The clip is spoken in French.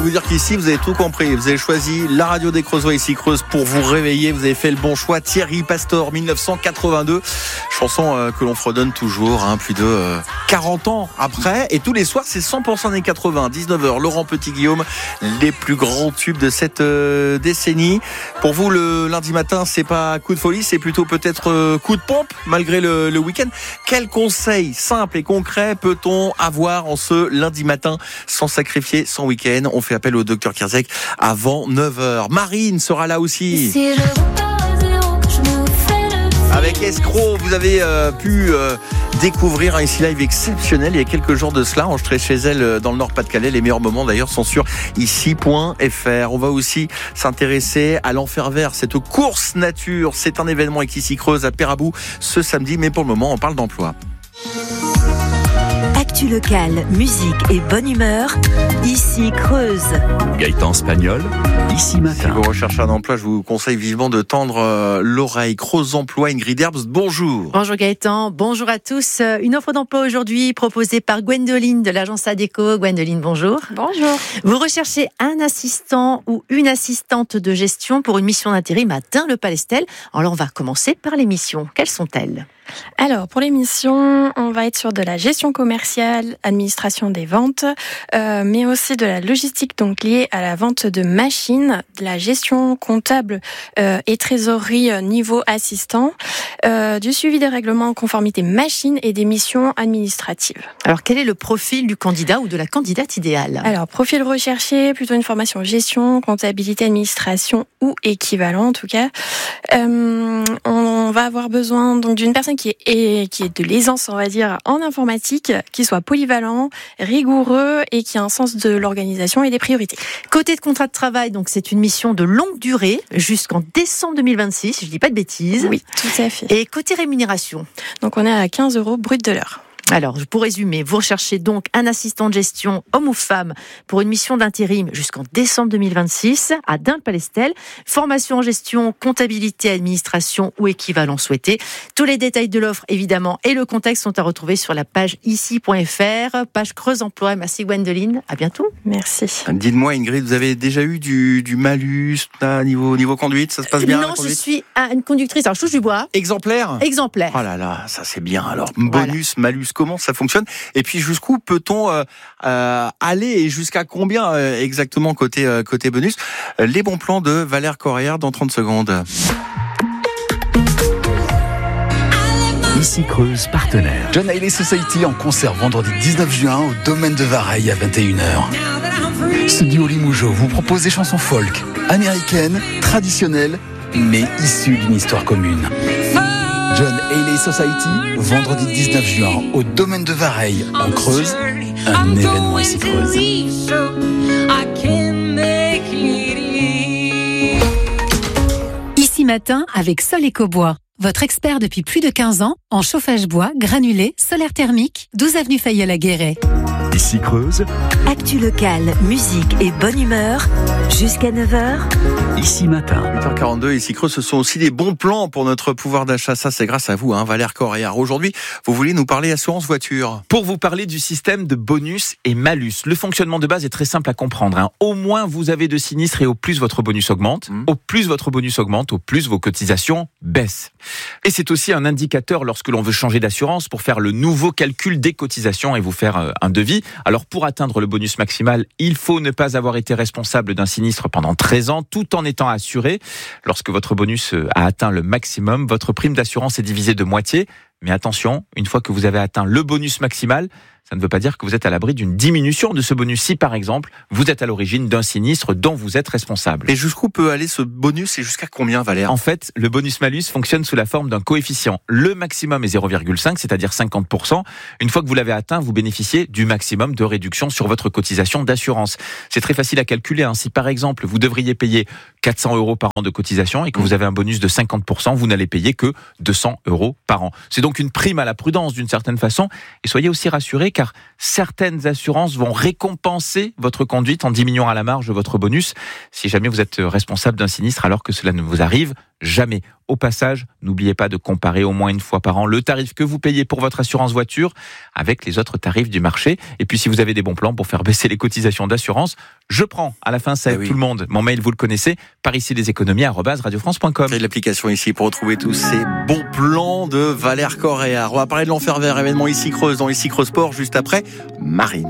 vous dire qu'ici, vous avez tout compris. Vous avez choisi la radio des Creusois ici Creuse pour vous réveiller. Vous avez fait le bon choix. Thierry Pastor, 1982. Chanson que l'on fredonne toujours, plus de 40 ans après. Et tous les soirs, c'est 100% années 80. 19h, Laurent Petit-Guillaume, les plus grands tubes de cette décennie. Pour vous, le lundi matin, c'est pas coup de folie, c'est plutôt peut-être coup de pompe, malgré le week-end. Quels conseils simples et concrets peut-on avoir en ce lundi matin sans sacrifier son week-end? On fait appel au docteur Kierzek avant 9h. Marine sera là aussi. Avec Escroc, vous avez pu découvrir un ici live exceptionnel il y a quelques jours de cela. Enregistré chez elle dans le Nord-Pas-de-Calais. Les meilleurs moments d'ailleurs sont sur ici.fr. On va aussi s'intéresser à l'Enfer Vert, cette course nature. C'est un événement avec Ici Creuse à Pérabou ce samedi. Mais pour le moment, on parle d'emploi. Actu locale, musique et bonne humeur, Ici Creuse. Gaëtan Spagnol, Ici Matin. Si vous recherchez un emploi, je vous conseille vivement de tendre l'oreille. Creuse Emploi, Ingrid Herbst, bonjour. Bonjour Gaëtan, bonjour à tous. Une offre d'emploi aujourd'hui proposée par Gwendoline de l'agence ADECO. Gwendoline, bonjour. Bonjour. Vous recherchez un assistant ou une assistante de gestion pour une mission d'intérim à Dun-le-Palestel. Alors on va commencer par les missions. Quelles sont-elles ? Alors, pour les missions, on va être sur de la gestion commerciale, administration des ventes, mais aussi de la logistique, donc liée à la vente de machines, de la gestion comptable et trésorerie niveau assistant, du suivi des règlements en conformité machine et des missions administratives. Alors, quel est le profil du candidat ou de la candidate idéale ? Alors, profil recherché, plutôt une formation gestion, comptabilité, administration ou équivalent en tout cas. On va avoir besoin donc d'une personne qui est de l'aisance, on va dire, en informatique, qui soit polyvalent, rigoureux et qui a un sens de l'organisation et des priorités. Côté de contrat de travail, donc c'est une mission de longue durée jusqu'en décembre 2026, si je dis pas de bêtises. Oui, tout à fait. Et côté rémunération, donc on est à 15 € brut de l'heure. Alors, pour résumer, vous recherchez donc un assistant de gestion, homme ou femme, pour une mission d'intérim jusqu'en décembre 2026 à Dun-le-Palestel. Formation en gestion, comptabilité, administration ou équivalent souhaité. Tous les détails de l'offre, évidemment, et le contexte sont à retrouver sur la page ici.fr, page Creuse Emploi. Merci Gwendoline, à bientôt. Merci. Dites-moi Ingrid, vous avez déjà eu du malus niveau conduite? Ça se passe bien? Non, je suis une conductrice, alors je touche du bois. Exemplaire? Exemplaire. Oh là là, ça c'est bien. Alors, bonus, malus, comment ça fonctionne? Et puis jusqu'où peut-on aller et jusqu'à combien exactement côté bonus? Les bons plans de Valère Correa dans 30 secondes. Ici Creuse, partenaire. John Haley Society en concert vendredi 19 juin au Domaine de Vareille à 21h. Ce duo Limougeot vous propose des chansons folk, américaines, traditionnelles, mais issues d'une histoire commune. John Haley Society, vendredi 19 juin au Domaine de Vareille en Creuse, un événement Ici Creuse. Ici Matin avec Sol Ecobois. Votre expert depuis plus de 15 ans en chauffage bois, granulé, solaire thermique, 12 avenue Fayolle à Guéret. Ici Creuse, Actu locale, musique et bonne humeur, jusqu'à 9h. Ici Matin. 8h42, Ici Creuse, ce sont aussi des bons plans pour notre pouvoir d'achat. Ça, c'est grâce à vous, Valère Correa. Aujourd'hui, vous voulez nous parler assurance voiture. Pour vous parler du système de bonus et malus. Le fonctionnement de base est très simple à comprendre. Au moins, vous avez de sinistres et au plus votre bonus augmente. Au plus votre bonus augmente, au plus vos cotisations baissent. Et c'est aussi un indicateur lorsque l'on veut changer d'assurance pour faire le nouveau calcul des cotisations et vous faire un devis. Alors pour atteindre le bonus maximal, il faut ne pas avoir été responsable d'un sinistre pendant 13 ans tout en étant assuré. Lorsque votre bonus a atteint le maximum, votre prime d'assurance est divisée de moitié. Mais attention, une fois que vous avez atteint le bonus maximal, ça ne veut pas dire que vous êtes à l'abri d'une diminution de ce bonus si, par exemple, vous êtes à l'origine d'un sinistre dont vous êtes responsable. Et jusqu'où peut aller ce bonus et jusqu'à combien, Valère? En fait, le bonus-malus fonctionne sous la forme d'un coefficient. Le maximum est 0,5, c'est-à-dire 50%. Une fois que vous l'avez atteint, vous bénéficiez du maximum de réduction sur votre cotisation d'assurance. C'est très facile à calculer. Si, par exemple, vous devriez payer 400 € par an de cotisation et que vous avez un bonus de 50%, vous n'allez payer que 200 € par an. C'est donc une prime à la prudence d'une certaine façon. Et soyez aussi rassurés car certaines assurances vont récompenser votre conduite en diminuant à la marge votre bonus. Si jamais vous êtes responsable d'un sinistre alors que cela ne vous arrive jamais. Au passage, n'oubliez pas de comparer au moins une fois par an le tarif que vous payez pour votre assurance voiture avec les autres tarifs du marché. Et puis si vous avez des bons plans pour faire baisser les cotisations d'assurance, je prends. À la fin, ça aide tout le monde. Mon mail, vous le connaissez, par ici les économies@radiofrance.com. Et l'application ici pour retrouver tous ces bons plans de Valère Correa. On va parler de l'Enfer Vert, événement ici Creuse dans Ici Creuse Sport juste après Marine.